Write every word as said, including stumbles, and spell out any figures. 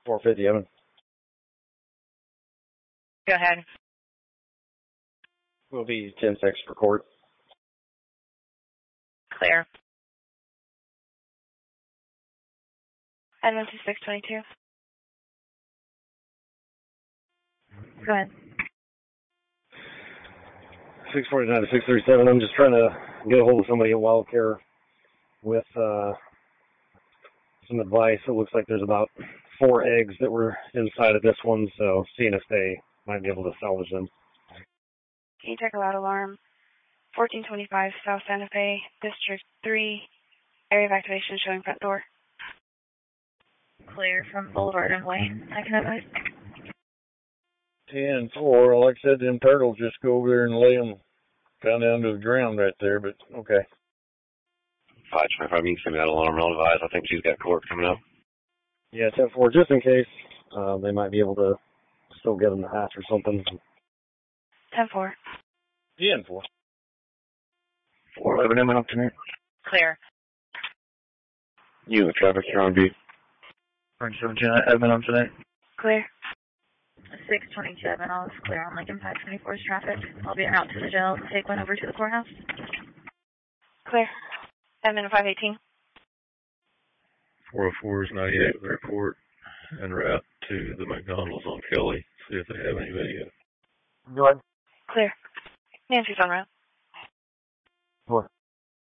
four fifty, Evan. Go ahead. We'll be ten six for court. Clear. Edmund two six twenty-two. Go ahead. six forty-nine to six thirty-seven. I'm just trying to get a hold of somebody at WildCare with uh, some advice. It looks like there's about four eggs that were inside of this one, so seeing if they might be able to salvage them. Can you check a loud alarm? fourteen twenty-five South Santa Fe, District three, area of activation showing front door. Clear from Boulevard and Wayne. I can advise. ten four, like I said, them turtles just go over there and lay them down down to the ground right there, but okay. five twenty-five, you can send me that alarm, I'll advise. I think she's got court coming up. Yeah, ten four, just in case uh, they might be able to still get them to hatch or something. ten four. ten four. four eleven, am I up tonight? Clear. You, the traffic, you're on view. Orange seventeen, Edmund on tonight. Clear. six twenty-seven, all is clear on Lincoln five twenty-four's traffic. I'll be en route to the jail to take one over to the courthouse. Clear. Edmund five eighteen. four oh four is ninety-eight with the report en route to the McDonald's on Kelly. See if they have any video. Go ahead. Clear. Nancy's on route.